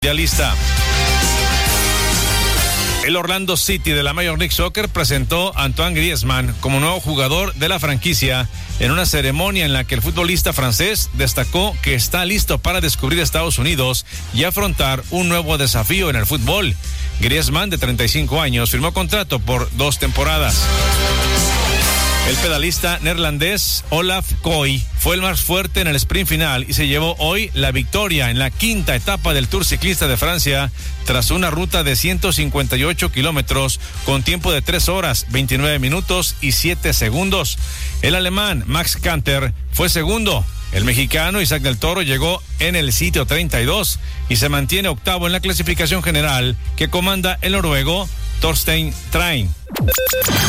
mundialista. El Orlando City de la Major League Soccer presentó a Antoine Griezmann como nuevo jugador de la franquicia en una ceremonia en la que el futbolista francés destacó que está listo para descubrir Estados Unidos y afrontar un nuevo desafío en el fútbol. Griezmann, de 35 años, firmó contrato por 2 temporadas. El pedalista neerlandés Olaf Kooi fue el más fuerte en el sprint final y se llevó hoy la victoria en la 5ª etapa del Tour Ciclista de Francia tras una ruta de 158 kilómetros con tiempo de 3 horas, 29 minutos y 7 segundos. El alemán Max Kanter fue segundo. El mexicano Isaac del Toro llegó en el sitio 32 y se mantiene octavo en la clasificación general que comanda el noruego Torstein Train.